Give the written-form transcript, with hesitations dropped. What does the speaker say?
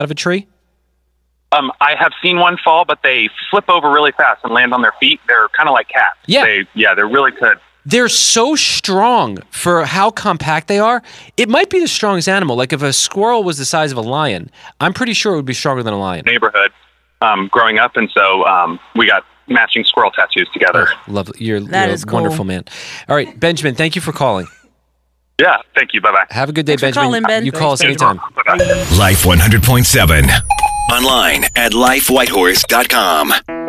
out of a tree? I have seen one fall, but they flip over really fast and land on their feet. They're kind of like cats. Yeah. They're really good. They're so strong for how compact they are. It might be the strongest animal. Like if a squirrel was the size of a lion, I'm pretty sure it would be stronger than a lion. Neighborhood growing up, and so we got matching squirrel tattoos together. Oh, lovely. You're a is cool. wonderful man. All right, Benjamin, thank you for calling. Yeah, thank you. Bye-bye. Have a good day, Thanks for Benjamin. calling, Ben. You call us anytime. Bye-bye. Life 100.7. Online at lifewhitehorse.com.